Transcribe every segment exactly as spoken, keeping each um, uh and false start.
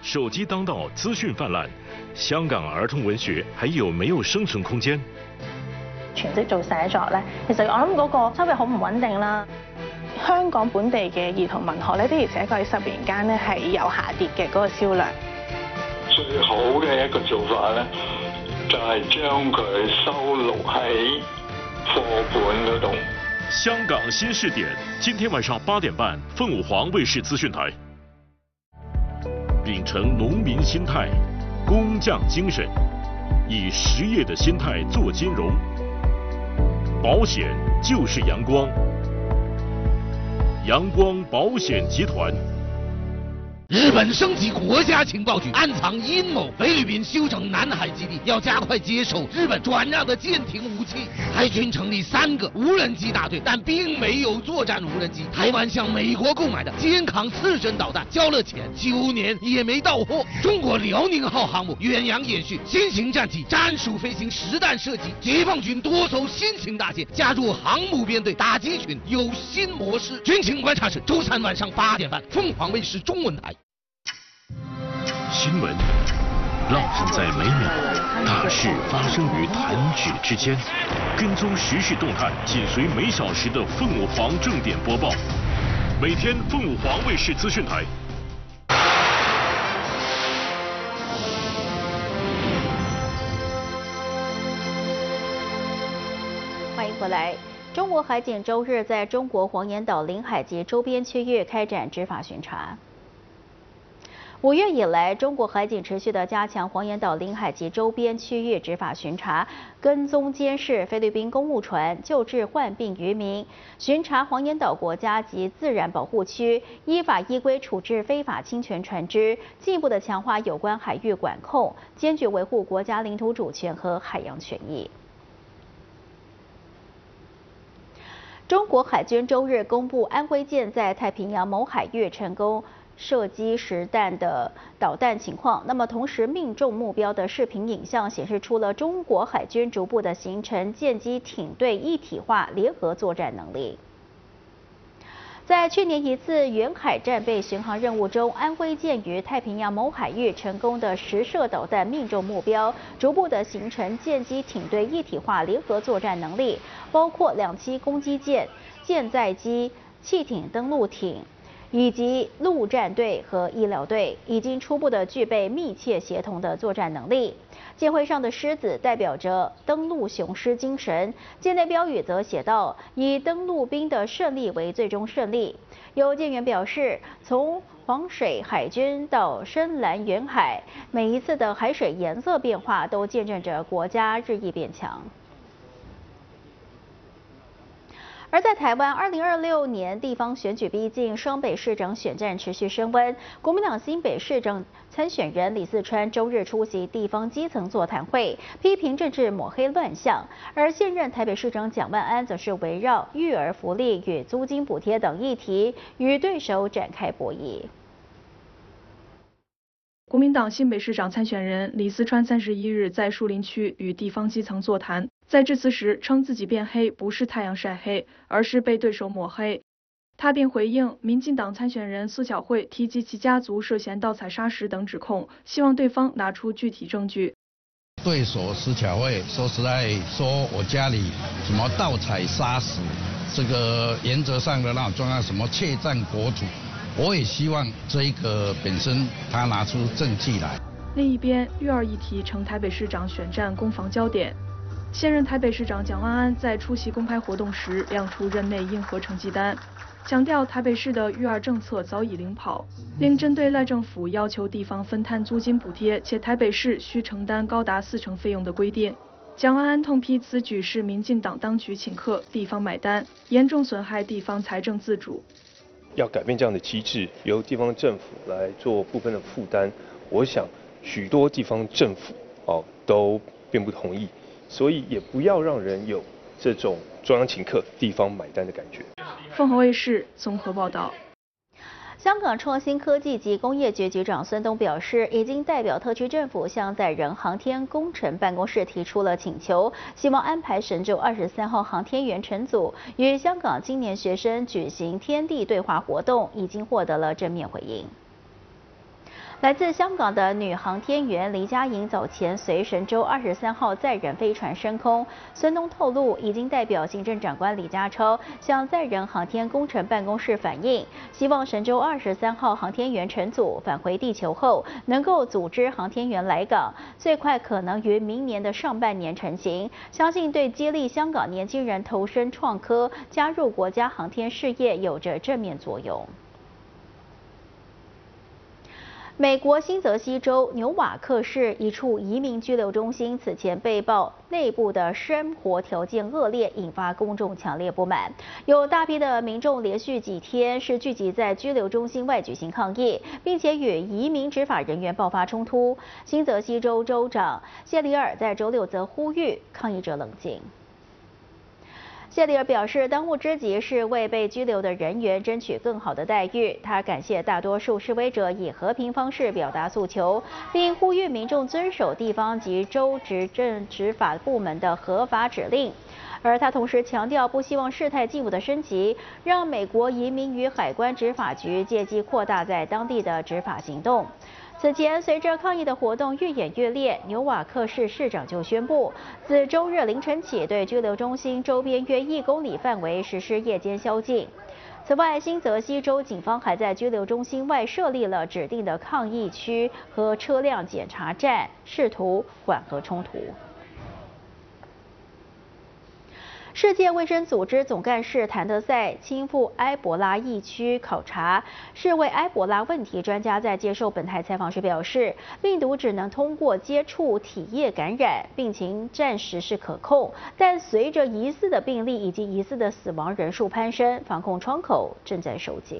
手機當道，資訊泛濫，香港兒童文學還有沒有生存空間？ 全職做寫作咧，其實我諗嗰個收入好唔穩定啦。香港本地嘅兒童文學咧，的而且確喺十年間咧係有下跌嘅嗰個銷量。 最好嘅一個做法咧，就係將佢收錄喺課本嗰度。 香港新視點，今天晚上八點半，鳳舞凰衛視資訊台。秉承農民心態，工匠精神，以實業的心態做金融。保險就是陽光，陽光保險集團。 日本升级国家情报局暗藏阴谋，菲律宾修整南海基地，要加快接收日本转让的舰艇武器。海军成立三个无人机大队，但并没有作战无人机。台湾向美国购买的肩扛刺身导弹交了钱，九年也没到货。中国辽宁号航母远洋演训新型战机战术飞行实弹射击，解放军多艘新型大舰加入航母编队打击群，有新模式。军情观察室周三晚上八点半，凤凰卫视中文台。 新闻浪漫在每秒，大事发生于弹指之间。跟踪时事动态，紧随每小时的凤舞凰正点播报。每天凤舞凰卫视资讯台。 欢迎回来。中国海警周日在中国黄岩岛领海及周边区域开展执法巡查。五月以来，中国海警持续地加强黄岩岛领海及周边区域执法巡查，跟踪监视菲律宾公务船，救治患病渔民，巡查黄岩岛国家级自然保护区，依法依规处置非法侵权船只，进一步地强化有关海域管控，坚决维护国家领土主权和海洋权益。中国海军周日公布，安徽舰在太平洋某海域成功射击实弹的导弹情况。那么，同时命中目标的视频影像显示出了中国海军逐步的形成舰机艇队一体化联合作战能力。在去年一次远海战备巡航任务中，安徽舰于太平洋某海域成功的实射导弹命中目标，逐步的形成舰机艇队一体化联合作战能力，包括两栖攻击舰、舰载机、汽艇登陆艇。以及陆战队和医疗队已经初步的具备密切协同的作战能力。舰徽上的狮子代表着登陆雄狮精神，舰内标语则写道：“以登陆兵的胜利为最终胜利。”有舰员表示，从黄水海军到深蓝远海，每一次的海水颜色变化都见证着国家日益变强。而在台湾，二零二六年地方选举逼近，双北市长选战持续升温。国民党新北市长参选人李四川周日出席地方基层座谈会，批评政治抹黑乱象。而现任台北市长蒋万安则是围绕育儿福利与租金补贴等议题，与对手展开博弈。 国民党新北市长参选人李四川三十一日在树林区与地方基层座谈，在致辞时称自己变黑不是太阳晒黑，而是被对手抹黑。他便回应民进党参选人苏巧慧提及其家族涉嫌盗采砂石等指控，希望对方拿出具体证据。 对手苏巧慧说实在说我家里什么盗采砂石，这个原则上的那种状况，什么窃占国土。我也希望这一个本身他拿出证据来。 另一边，育儿议题成台北市长选战攻防焦点。现任台北市长蒋万安在出席公开活动时亮出任内应核成绩单，强调台北市的育儿政策早已领跑，另针对赖政府要求地方分摊租金补贴，且台北市需承担高达四成费用的规定。蒋万安痛批此举是民进党当局请客，地方买单，严重损害地方财政自主。 要改变这样的机制，由地方政府来做部分的负担，我想许多地方政府哦都并不同意，所以也不要让人有这种中央请客、地方买单的感觉。 凤凰卫视综合报道。 香港创新科技及工业局局长孙东表示，已经代表特区政府向载人航天工程办公室提出了请求，希望安排神舟二十三号航天员乘组与香港青年学生举行天地对话活动，已经获得了正面回应。 来自香港的女航天员黎佳莹早前随神舟二十三号载人飞船升空。孙东透露，已经代表行政长官李家超向载人航天工程办公室反映，希望神舟二十三号航天员乘组返回地球后，能够组织航天员来港，最快可能于明年的上半年成行。相信对激励香港年轻人投身创科、加入国家航天事业有着正面作用。美国新泽西州纽瓦克市一处移民拘留中心此前被曝内部的生活条件恶劣，引发公众强烈不满。有大批的民众连续几天是聚集在拘留中心外举行抗议，并且与移民执法人员爆发冲突。新泽西州州长谢里尔在周六则呼吁抗议者冷静。谢里尔表示，当务之急是为被拘留的人员争取更好的待遇。他感谢大多数示威者以和平方式表达诉求，并呼吁民众遵守地方及州执政执法部门的合法指令。而他同时强调，不希望事态进一步的升级，让美国移民与海关执法局借机扩大在当地的执法行动。此前，随着抗议的活动越演越烈，纽瓦克市市长就宣布，自周日凌晨起对拘留中心周边约一公里范围实施夜间宵禁。此外，新泽西州警方还在拘留中心外设立了指定的抗议区和车辆检查站，试图缓和冲突。世界卫生组织总干事谭德赛亲赴埃博拉疫区考察。世卫埃博拉问题专家在接受本台采访时表示，病毒只能通过接触体液感染，病情暂时是可控，但随着疑似的病例以及疑似的死亡人数攀升，防控窗口正在收紧。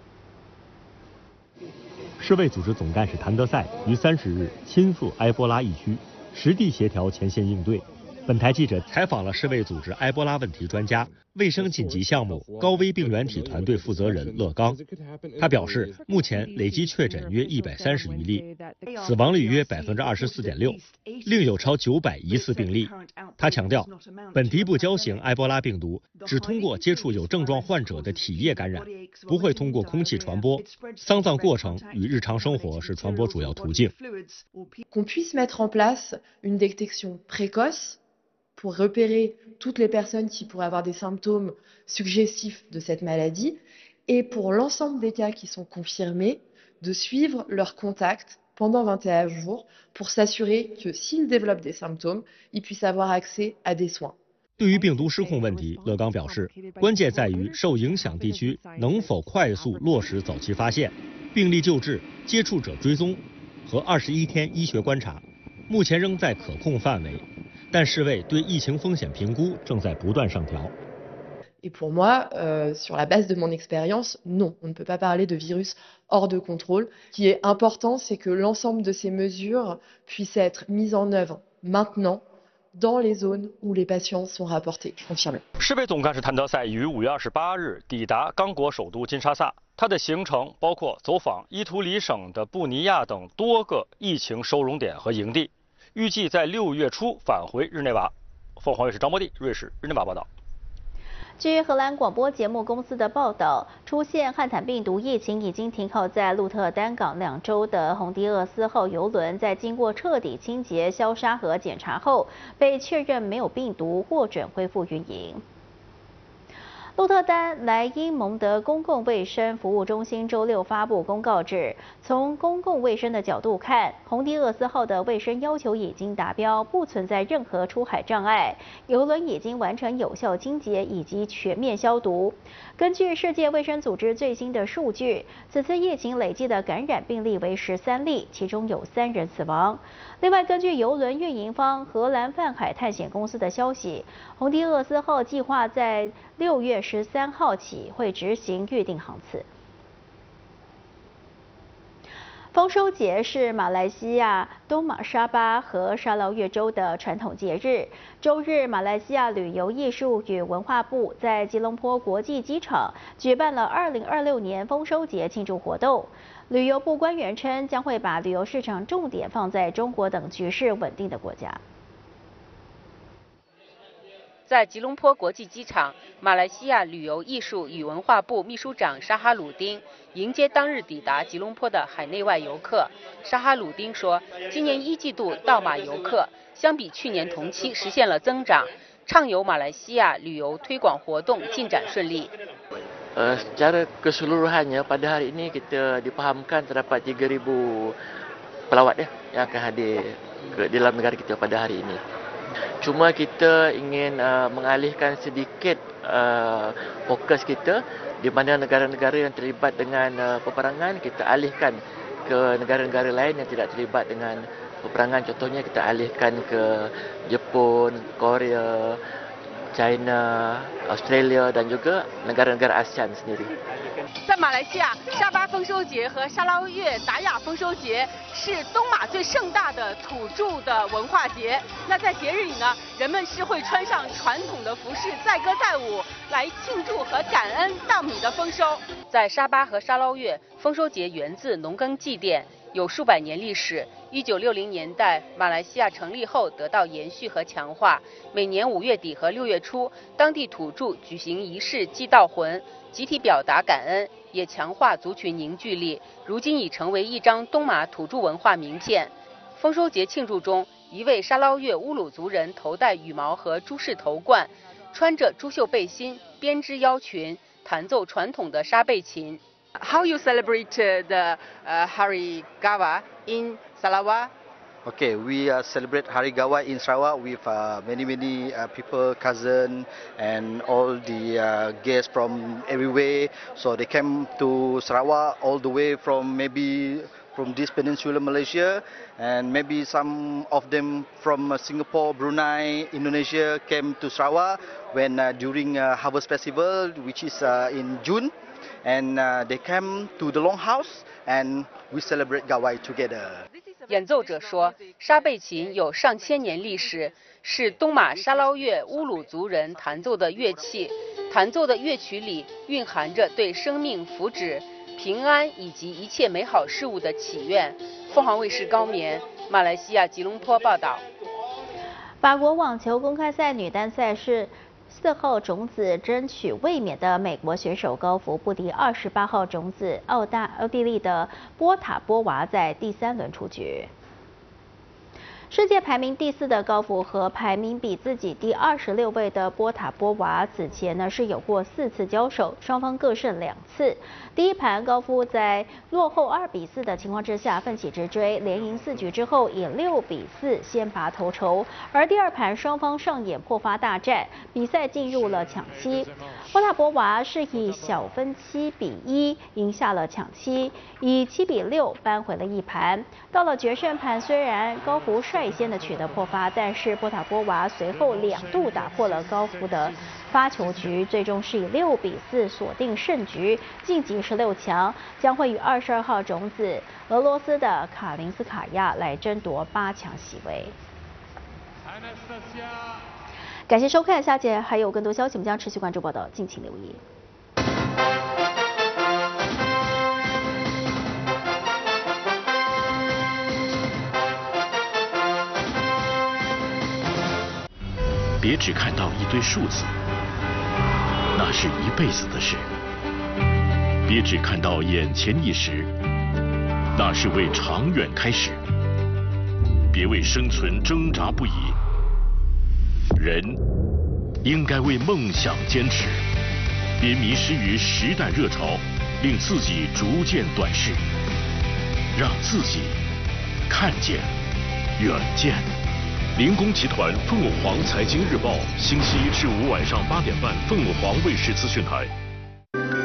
世卫组织总干事谭德赛于三十日亲赴埃博拉疫区，实地协调前线应对。本台记者采访了世卫组织埃博拉问题专家、卫生紧急项目高危病原体团队负责人乐刚。他表示，目前累计确诊约一百三十余例，死亡率约百分之二十四点六，另有超九百疑似病例。他强调，本地部交型埃博拉病毒只通过接触有症状患者的体液感染，不会通过空气传播，丧葬过程与日常生活是传播主要途径。 Qu'on puisse mettre en place une détection précoce pour repérer toutes les personnes qui pourraient avoir des symptômes suggestifs de cette maladie et pour l'ensemble des cas qui sont confirmés, de suivre leurs contacts pendant vingt et un jours pour s'assurer que s'ils développent des symptômes, ils puissent avoir accès à des soins. 对于病毒失控问题，乐刚表示，关键在于受影响地区能否快速落实早期发现、病例救治、接触者追踪和二十一天医学观察，目前仍在可控范围。但世卫对疫情风险评估正在不断上调。 Et pour moi, euh, sur la base de mon expérience, non, on ne peut pas parler de virus hors de contrôle. Ce qui est important, c'est que l'ensemble de ces mesures puissent être mises en œuvre maintenant dans les zones où les patients sont rapportés. Je confirme. 世卫总干事谭德赛于五月二十八日抵达刚果首都金沙萨，他的行程包括走访伊图里省的布尼亚等多个疫情收容点和营地。预计在六月初返回日内瓦。凤凰卫视张波地，瑞士日内瓦报道。 据荷兰广播节目公司的报道，出现汉坦病毒疫情已经停靠在鹿特丹港两周的洪迪厄斯号邮轮，在经过彻底清洁、消杀和检查后，被确认没有病毒，获准恢复运营。鹿特丹莱茵蒙德公共卫生服务中心周六发布公告指，从公共卫生的角度看，洪迪厄斯号的卫生要求已经达标，不存在任何出海障碍。邮轮已经完成有效清洁以及全面消毒。根据世界卫生组织最新的数据，此次疫情累计的感染病例为十三例，其中有三人死亡。另外，根据邮轮运营方荷兰泛海探险公司的消息，洪迪厄斯号计划在六月十三号起会执行预定航次。丰收节是马来西亚东马沙巴和沙捞越州的传统节日。周日，马来西亚旅游艺术与文化部在吉隆坡国际机场举办了二零二六年丰收节庆祝活动。旅游部官员称，将会把旅游市场重点放在中国等局势稳定的国家。 在吉隆坡国际机场，马来西亚旅游艺术与文化部秘书长沙哈鲁丁迎接当日抵达吉隆坡的海内外游客。沙哈鲁丁说，今年一季度到马游客相比去年同期实现了增长，畅游马来西亚旅游推广活动进展顺利。 Uh, secara keseluruhannya pada hari ini kita dipahamkan terdapat tiga ribu pelawat ya, yang akan hadir ke dalam negara kita pada hari ini. Cuma kita ingin uh, mengalihkan sedikit uh, fokus kita di mana negara-negara yang terlibat dengan uh, peperangan kita alihkan ke negara-negara lain yang tidak terlibat dengan peperangan. Contohnya kita alihkan ke Jepun, Korea, China, Australia dan juga negara-negara ASEAN sendiri. 在马来西亚，沙巴丰收节和沙捞越达雅丰收节是东马最盛大的土著的文化节。那在节日里呢，人们是会穿上传统的服饰，载歌载舞来庆祝和感恩稻米的丰收。在沙巴和沙捞越，丰收节源自农耕祭奠，有数百年历史。一九六零年代马来西亚成立后得到延续和强化。每年五月底和六月初，当地土著举行仪式祭稻魂，集体表达感恩，也强化族群凝聚力。如今已成为一张东马土著文化名片。丰收节庆祝中，一位沙捞越乌鲁族人头戴羽毛和珠饰头冠，穿着珠绣背心、编织腰裙，弹奏传统的沙贝琴。How you celebrate the uh, Hari Gawa in Sarawak? Okay, we uh, celebrate Hari Gawa in Sarawak with uh, many many uh, people, cousin, and all the uh, guests from everywhere. So they came to Sarawak all the way from maybe from this peninsula Malaysia, and maybe some of them from uh, Singapore, Brunei, Indonesia came to Sarawak when uh, during uh, Harvest Festival, which is uh, in June. And uh, they came to the Longhouse and we celebrate Gawai together. 演奏者说，沙贝琴有上千年历史，是东马沙捞越乌鲁族人弹奏的乐器。弹奏的乐曲里蕴含着对生命福祉、平安以及一切美好事物的祈愿。凤凰卫视高棉，马来西亚吉隆坡报道。 法国网球公开赛女单赛事。四号种子争取卫冕的美国选手高福不敌二十八号种子澳大奥地利的波塔波娃，在第三轮出局。世界排名第四的高福和排名比自己第二十六位的波塔波娃此前呢是有过四次交手，双方各胜两次。第一盘高夫在落后二比四的情况之下奋起直追，连赢四局之后以六比四先拔头筹。而第二盘双方上演破发大战，比赛进入了抢七。波塔波娃是以小分七比一赢下了抢七，以七比六扳回了一盘。到了决胜盘，虽然高福率先的取得破发，但是波塔波娃随后两度打破了高福的发球局，最终是以六比四锁定胜局，晋级十六强，将会与二十二号种子俄罗斯的卡林斯卡娅来争夺八强席位。感谢收看，下节还有更多消息，我们将持续关注报道，敬请留意。 别只看到一堆数字，那是一辈子的事；别只看到眼前一时，那是为长远开始。别为生存挣扎不已，人应该为梦想坚持。别迷失于时代热潮，令自己逐渐短视，让自己看见远见。林工集团凤凰财经日报，星期一至五晚上八点半，凤凰卫视资讯台。